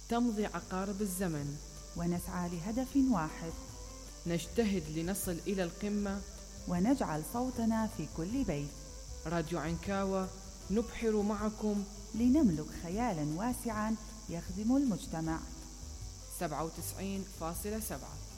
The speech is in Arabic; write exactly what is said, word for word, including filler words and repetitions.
تمضي عقارب الزمن ونسعى لهدف واحد، نجتهد لنصل إلى القمة ونجعل صوتنا في كل بيت. راديو عنكاوة نبحر معكم لنملك خيالا واسعا يخدم المجتمع. سبعة وتسعين فاصلة سبعة